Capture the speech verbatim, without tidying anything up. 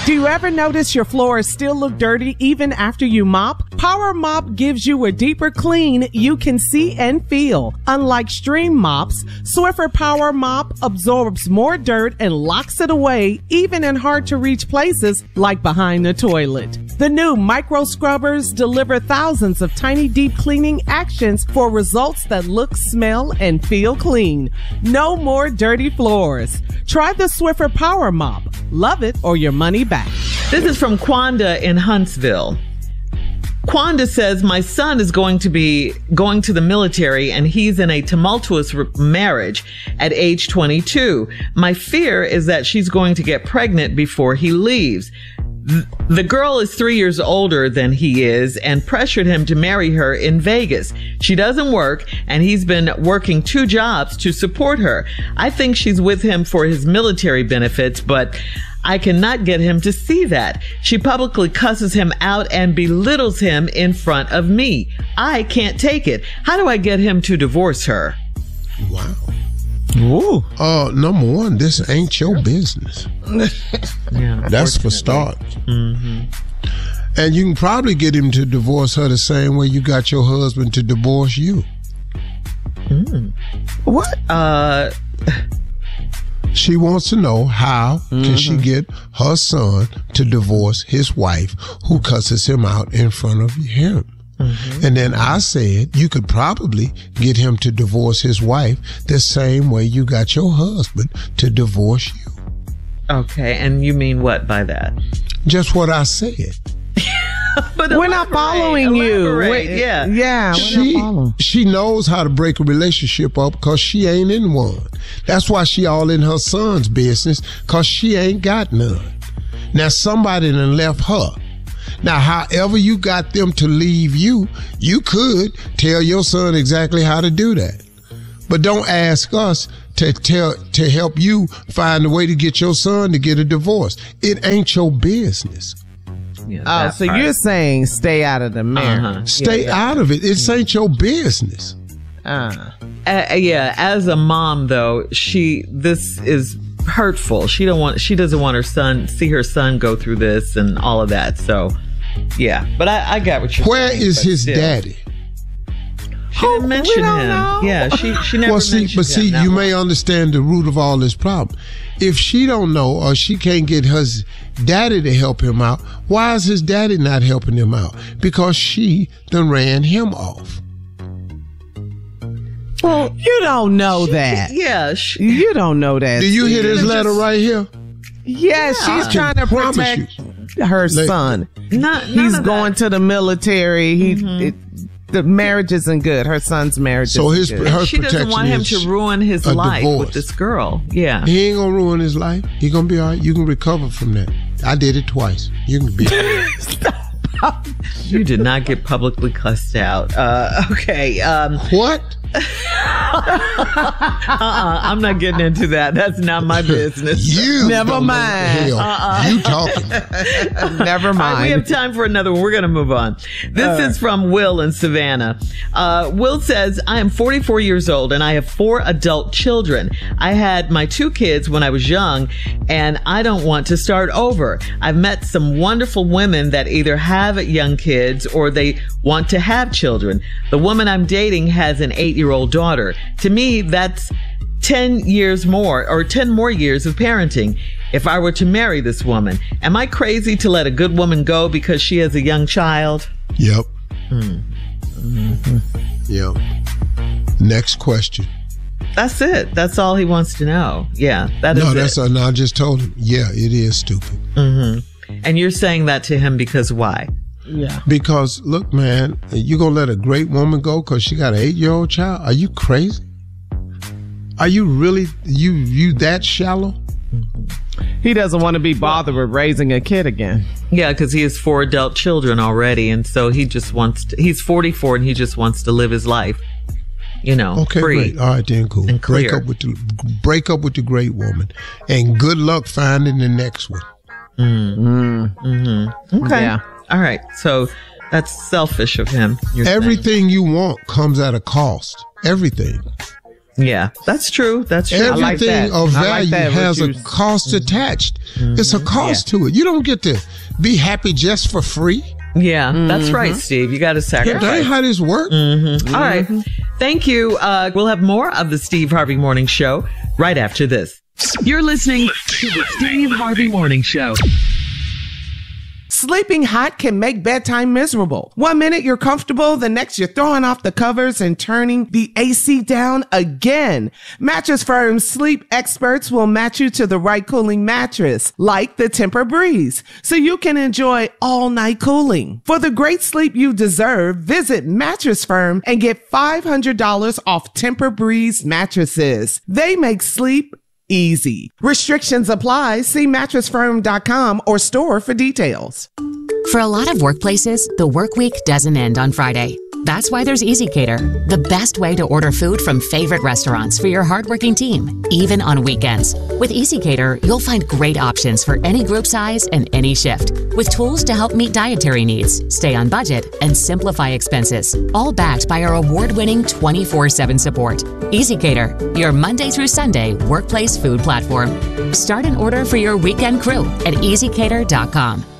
Do you ever notice your floors still look dirty even after you mop? Power Mop gives you a deeper clean you can see and feel. Unlike Stream mops, Swiffer Power Mop absorbs more dirt and locks it away even in hard-to-reach places like behind the toilet. The new micro scrubbers deliver thousands of tiny deep cleaning actions for results that look, smell, and feel clean. No more dirty floors. Try the Swiffer Power Mop. Love it or your money back. This is from Quanda in Huntsville. Quanda says, my son is going to be going to the military and he's in a tumultuous re- marriage at age twenty-two. My fear is that she's going to get pregnant before he leaves. The girl is three years older than he is and pressured him to marry her in Vegas. She doesn't work and he's been working two jobs to support her. I think she's with him for his military benefits, but I cannot get him to see that. She publicly cusses him out and belittles him in front of me. I can't take it. How do I get him to divorce her? Wow. Ooh. Uh, number one, this ain't your business. Yeah, that's for start. Mm-hmm. And you can probably get him to divorce her the same way you got your husband to divorce you. Mm. What? Uh, she wants to know how mm-hmm. can she get her son to divorce his wife who cusses him out in front of him. Mm-hmm. And then I said you could probably get him to divorce his wife the same way you got your husband to divorce you. Okay, and you mean what by that? Just what I said. But we're not following you. We're, yeah, yeah. She she knows how to break a relationship up because she ain't in one. That's why she all in her son's business because she ain't got none. Now somebody done left her. Now, however you got them to leave you, you could tell your son exactly how to do that. But don't ask us to tell to help you find a way to get your son to get a divorce. It ain't your business. Yeah, oh, so part. You're saying stay out of the marriage. Uh-huh. Stay yeah, out of it. It ain't your business. Uh. Uh, yeah, as a mom though, she this is hurtful. She don't want she doesn't want her son see her son go through this and all of that. So yeah, but I, I got what you're Where saying. Where is his still. daddy? She didn't mention him. Know. Yeah, she she never well, see, mentioned but see, him. you one. may understand the root of all this problem. If she don't know or she can't get her daddy to help him out, why is his daddy not helping him out? Because she done ran him off. Well, you don't know she, that. Yeah, she, you don't know that. Do you hear this letter just, right here? Yeah, she's trying to protect you. her like, son. Not, He's going that. to the military. He. Mm-hmm. It, The marriage isn't good. Her son's marriage so isn't his, good. Her she doesn't want him to ruin his life divorce. with this girl. Yeah. He ain't going to ruin his life. He going to be all right. You can recover from that. I did it twice. You can be You did not get publicly cussed out. Uh, okay. Um, what? uh-uh, I'm not getting into that. That's not my business. You never mind. Uh-uh. You talking? Never mind. Right, we have time for another one. We're going to move on. This uh, is from Will in Savannah. Uh, Will says, I am forty-four years old and I have four adult children. I had my two kids when I was young and I don't want to start over. I've met some wonderful women that either have young kids or they want to have children. The woman I'm dating has an eight-year-old daughter. To me, that's ten years more or ten more years of parenting. If I were to marry this woman, am I crazy to let a good woman go because she has a young child? Yep. Hmm. Mm-hmm. Yep. Next question. That's it. That's all he wants to know. Yeah, that is no, it. that's a, no, I just told him. Yeah, it is stupid. Mm-hmm. And you're saying that to him because why? Yeah. Because, look, man, you going to let a great woman go because she got an eight-year-old child? Are you crazy? Are you really, you you that shallow? He doesn't want to be bothered with raising a kid again. Yeah, because he has four adult children already. And so he just wants to, he's forty-four and he just wants to live his life, you know, okay, free. Great. All right, then cool. And break clear. up with the, break up with the great woman. And good luck finding the next one. Mm. Mm-hmm. Okay. Yeah. All right. So that's selfish of him. Everything saying. you want comes at a cost. Everything. Yeah, that's true. That's true. Everything like that. of I value like that, has what a you- cost attached. It's a cost Yeah. to it. You don't get to be happy just for free. Yeah, that's right, Steve. You got to That sacrifice. ain't how this works. All right. Thank you. Uh, we'll have more of the Steve Harvey Morning Show right after this. You're listening to the Steve Harvey Morning Show. Sleeping hot can make bedtime miserable. One minute you're comfortable, the next you're throwing off the covers and turning the A C down again. Mattress Firm's sleep experts will match you to the right cooling mattress, like the Tempur-Breeze, so you can enjoy all night cooling. For the great sleep you deserve, visit Mattress Firm and get five hundred dollars off Tempur-Breeze mattresses. They make sleep easy. Restrictions apply. See mattress firm dot com or store for details. For a lot of workplaces, the work week doesn't end on Friday. That's why there's EasyCater, the best way to order food from favorite restaurants for your hardworking team, even on weekends. With EasyCater, you'll find great options for any group size and any shift, with tools to help meet dietary needs, stay on budget, and simplify expenses, all backed by our award-winning twenty-four seven support. EasyCater, your Monday through Sunday workplace food platform. Start an order for your weekend crew at easy cater dot com.